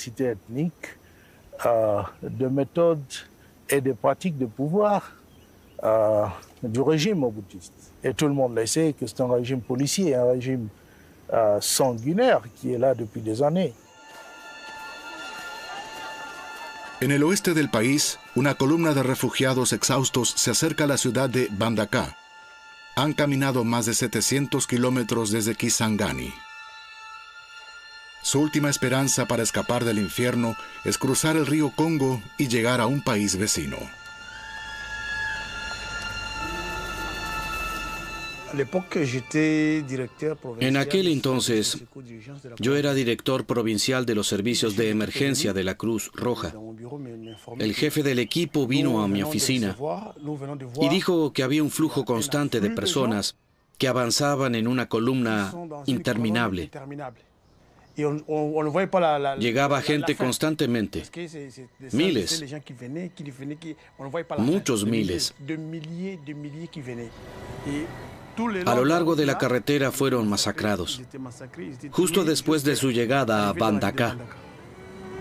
diversité ethnique, de méthodes et de pratiques de pouvoir du régime moboutiste. Et tout le monde le sait que c'est un régime policier, un régime sanguinaire qui est là depuis des années. En el oeste del país, una columna de refugiados exhaustos se acerca a la ciudad de Bandaka. Han caminado más de 700 kilómetros desde Kisangani. Su última esperanza para escapar del infierno es cruzar el río Congo y llegar a un país vecino. En aquel entonces, yo era director provincial de los servicios de emergencia de la Cruz Roja. El jefe del equipo vino a mi oficina y dijo que había un flujo constante de personas que avanzaban en una columna interminable. Llegaba gente constantemente, miles, muchos miles. A lo largo de la carretera fueron masacrados, justo después de su llegada a Bandaka.